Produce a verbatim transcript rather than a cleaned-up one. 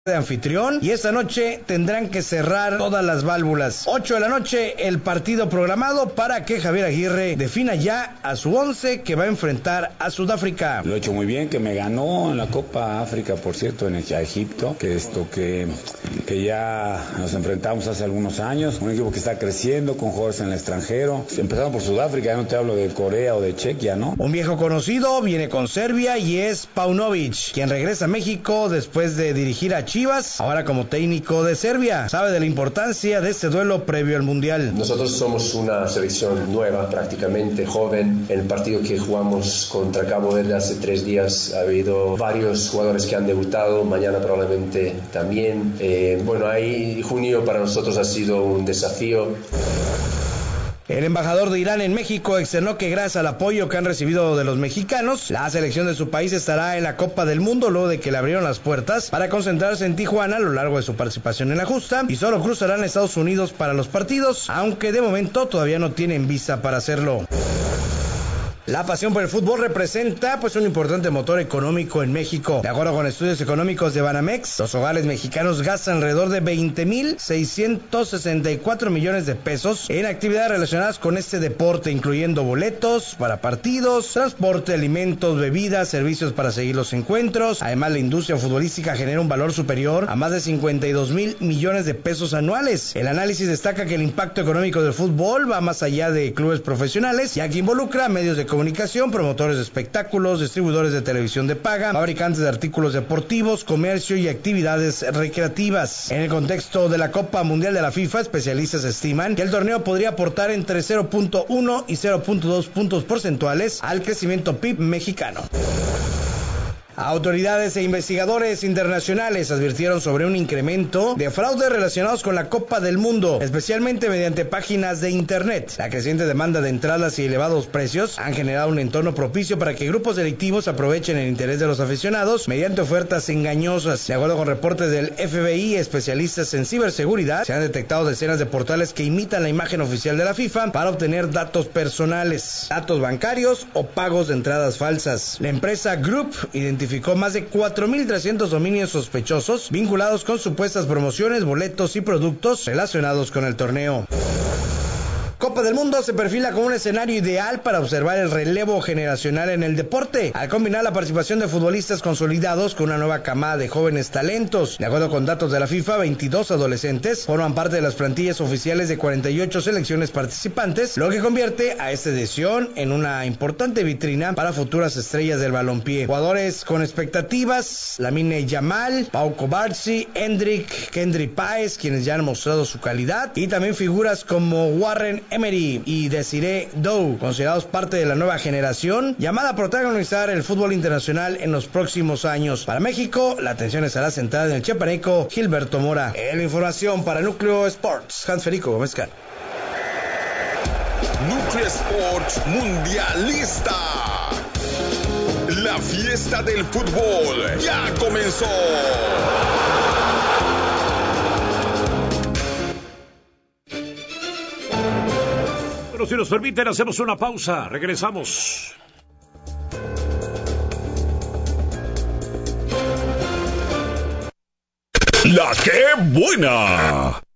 de anfitrión y esta noche tendrán que cerrar todas las válvulas. ocho de la noche el partido programado para que Javier Aguirre defina ya a su once que va a enfrentar a Sudáfrica. Lo he hecho muy bien, que me ganó en la Copa África, por cierto, en el, a Egipto, que esto que, que ya nos enfrentamos hace algunos años, un equipo que está creciendo con jugadores en el extranjero, empezando por Sudáfrica, ya no te hablo de Corea o de Chequia, ¿no? Un viejo conocido viene con Serbia y es Paunovic, quien regresa a México después de dirigir a Chivas, ahora como técnico de Serbia. Sabe de la importancia de este duelo previo al Mundial. Nosotros somos una selección nueva, prácticamente joven. En el partido que jugamos contra Cabo Verde hace tres días ha habido varios jugadores que han debutado, mañana probablemente también. Eh, bueno, ahí junio para nosotros ha sido un desafío. El embajador de Irán en México externó que gracias al apoyo que han recibido de los mexicanos, la selección de su país estará en la Copa del Mundo luego de que le abrieron las puertas para concentrarse en Tijuana a lo largo de su participación en la justa y solo cruzarán a Estados Unidos para los partidos, aunque de momento todavía no tienen visa para hacerlo. La pasión por el fútbol representa pues un importante motor económico en México. De acuerdo con estudios económicos de Banamex, los hogares mexicanos gastan alrededor de veinte mil seiscientos sesenta y cuatro millones de pesos en actividades relacionadas con este deporte, incluyendo boletos para partidos, transporte, alimentos, bebidas, servicios para seguir los encuentros. Además, la industria futbolística genera un valor superior a más de cincuenta y dos mil millones de pesos anuales. El análisis destaca que el impacto económico del fútbol va más allá de clubes profesionales, ya que involucra medios de comunicación, promotores de espectáculos, distribuidores de televisión de paga, fabricantes de artículos deportivos, comercio y actividades recreativas. En el contexto de la Copa Mundial de la FIFA, especialistas estiman que el torneo podría aportar entre cero punto uno y cero punto dos puntos porcentuales al crecimiento P I B mexicano. Autoridades e investigadores internacionales advirtieron sobre un incremento de fraudes relacionados con la Copa del Mundo, especialmente mediante páginas de internet. La creciente demanda de entradas y elevados precios han generado un entorno propicio para que grupos delictivos aprovechen el interés de los aficionados mediante ofertas engañosas. De acuerdo con reportes del F B I, especialistas en ciberseguridad, se han detectado decenas de portales que imitan la imagen oficial de la FIFA para obtener datos personales, datos bancarios o pagos de entradas falsas. La empresa Group identificó más de cuatro mil trescientos dominios sospechosos vinculados con supuestas promociones, boletos y productos relacionados con el torneo. Copa del Mundo se perfila como un escenario ideal para observar el relevo generacional en el deporte, al combinar la participación de futbolistas consolidados con una nueva camada de jóvenes talentos. De acuerdo con datos de la FIFA, veintidós adolescentes forman parte de las plantillas oficiales de cuarenta y ocho selecciones participantes, lo que convierte a esta edición en una importante vitrina para futuras estrellas del balompié. Jugadores con expectativas: Lamine Yamal, Pau Cubarsí, Endrick, Kendry Páez, quienes ya han mostrado su calidad, y también figuras como Warren Emery y Desiree Dow, considerados parte de la nueva generación llamada a protagonizar el fútbol internacional en los próximos años. Para México, la atención estará centrada en el chiapaneco Gilberto Mora. En la información para Núcleo Sports, Hans Federico Gómez Cano. Núcleo Sports Mundialista. La fiesta del fútbol ya comenzó. Si nos permiten, hacemos una pausa. Regresamos. La que buena.